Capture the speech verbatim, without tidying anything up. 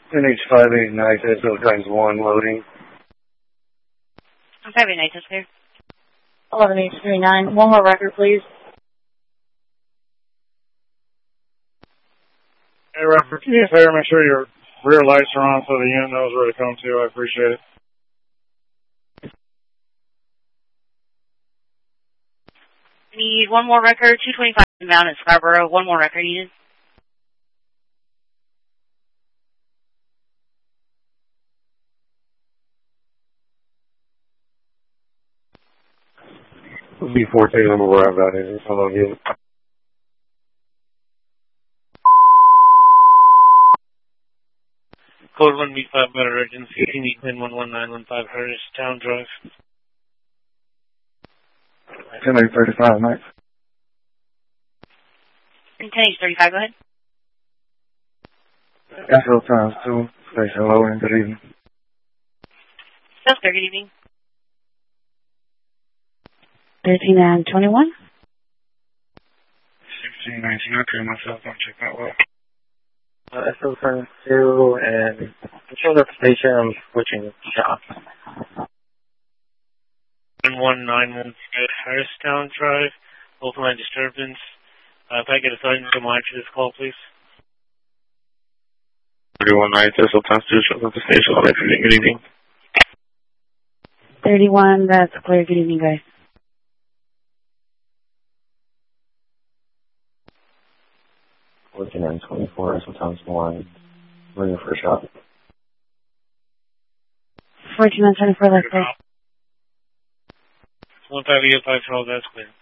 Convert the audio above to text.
N H five eight nine, S O times one, loading. five eight nine, that's clear. eleven H three nine, one more record, please. Hey, Robert, can you do a favor, make sure your rear lights are on so the unit knows where to come to? I appreciate it. Need one more record, two twenty-five inbound at Scarborough. One more record needed. B fourteen, number where I've got it. Hello, again. Code one B five, better urgency. Can you pin one one nine one five Harris Town Drive? ten eight thirty-five, Mike. ten H thirty-five, go ahead. S O times two, station loading, good evening. Still clear, good evening. thirteen and twenty-one. sixteen nineteen, I'll clear myself, I'll check that well. Uh, S O times two, and control the station, I'm switching shops. one nine one five Harris Town Drive, local line disturbance. Uh, if I get a sergeant to monitor this call, please. thirty-one night, S O times two, shows up the station, all good evening. thirty-one, that's clear, good evening, guys. fourteen and twenty-four, S O times one, ring for a shot. fourteen and twenty-four, that's clear. one five eight five twelve, that's clear.